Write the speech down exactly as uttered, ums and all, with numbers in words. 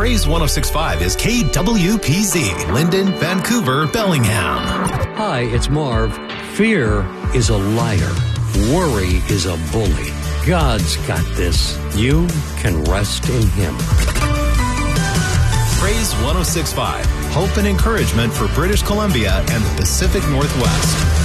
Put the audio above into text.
Praise one oh six point five is K W P Z, Linden, Vancouver, Bellingham. Hi, it's Marv. Fear is a liar. Worry is a bully. God's got this. You can rest in Him. Praise one oh six point five, hope and encouragement for British Columbia and the Pacific Northwest.